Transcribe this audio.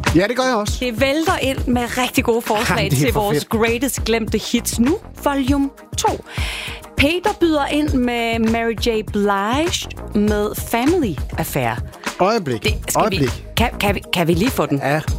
Ja, det gør jeg også. Det vælter ind med rigtig gode forslag til vores greatest glemte hits nu, volume 2. Peter byder ind med Mary J. Blige med Family Affair. Øjeblik. Kan vi lige få den? Ja.